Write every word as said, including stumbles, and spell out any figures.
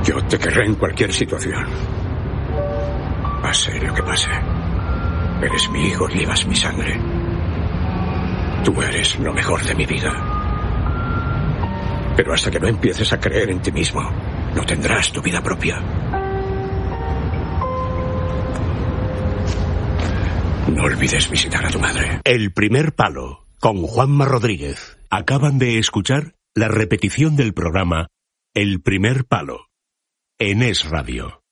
Yo te querré en cualquier situación. Pase lo que pase. Eres mi hijo y llevas mi sangre. Tú eres lo mejor de mi vida. Pero hasta que no empieces a creer en ti mismo, no tendrás tu vida propia. No olvides visitar a tu madre. El primer palo, con Juanma Rodríguez. Acaban de escuchar la repetición del programa El primer palo, en Es Radio.